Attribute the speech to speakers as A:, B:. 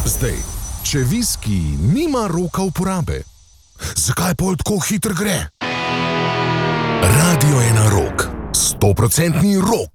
A: Zdaj, če viski nima roka uporabe, zakaj pol tako hitro gre? Radio je na rok, 100% rok.